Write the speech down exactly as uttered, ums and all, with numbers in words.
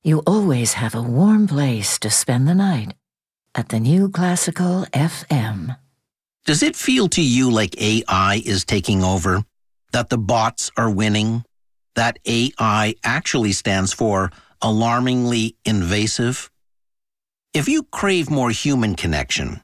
you always have a warm place to spend the night at the New Classical F M. Does it feel to you like A I is taking over? That the bots are winning? That A I actually stands for alarmingly invasive? If you crave more human connection,